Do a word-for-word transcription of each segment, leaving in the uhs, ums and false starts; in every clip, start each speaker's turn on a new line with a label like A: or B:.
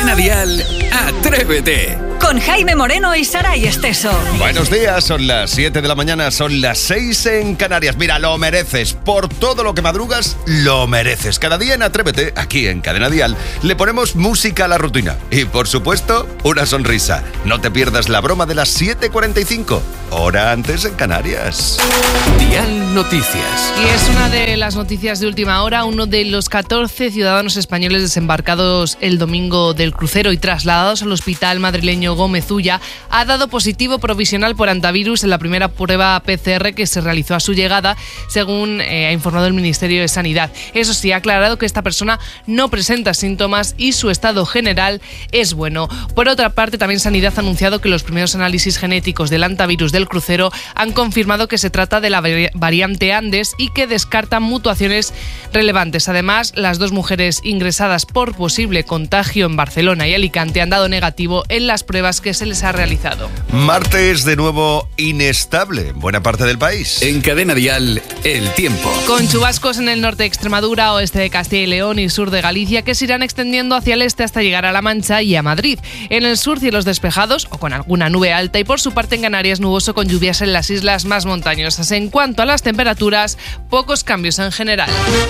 A: Cadena Dial, Atrévete.
B: Con Jaime Moreno y Saray Esteso.
C: Buenos días, son las siete de la mañana, son las seis en Canarias. Mira, lo mereces. Por todo lo que madrugas, lo mereces. Cada día en Atrévete, aquí en Cadena Dial, le ponemos música a la rutina. Y, por supuesto, una sonrisa. No te pierdas la broma de las siete cuarenta y cinco, hora antes en Canarias.
A: Dial Noticias.
D: Y es una de las noticias de última hora. Uno de los catorce ciudadanos españoles desembarcados el domingo del crucero y trasladados al hospital madrileño Gómez Ulla ha dado positivo provisional por antivirus en la primera prueba P C R que se realizó a su llegada, según eh, ha informado el Ministerio de Sanidad. Eso sí, ha aclarado que esta persona no presenta síntomas y su estado general es bueno. Por otra parte, también Sanidad ha anunciado que los primeros análisis genéticos del antivirus del crucero han confirmado que se trata de la variante Andes y que descartan mutuaciones relevantes. Además, las dos mujeres ingresadas por posible contagio en Barcelona y Alicante han dado negativo en las pruebas que se les ha realizado.
C: Martes de nuevo inestable en buena parte del país.
A: En Cadena Dial, el tiempo.
D: Con chubascos en el norte de Extremadura, oeste de Castilla y León y sur de Galicia que se irán extendiendo hacia el este hasta llegar a La Mancha y a Madrid. En el sur, cielos despejados o con alguna nube alta y por su parte en Canarias nuboso con lluvias en las islas más montañosas. En cuanto a las temperaturas, pocos cambios en general.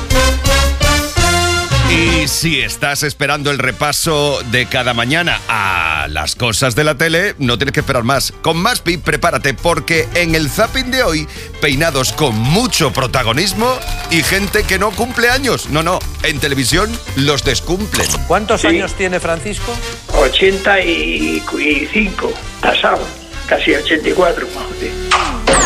C: Y si estás esperando el repaso de cada mañana a las cosas de la tele, no tienes que esperar más. Con Maspi, prepárate, porque en el zapping de hoy, peinados con mucho protagonismo y gente que no cumple años. No, no, en televisión los descumplen.
E: ¿Cuántos
F: Sí.
E: años tiene Francisco?
F: ochenta y cinco, pasado, casi ochenta y cuatro, más o menos.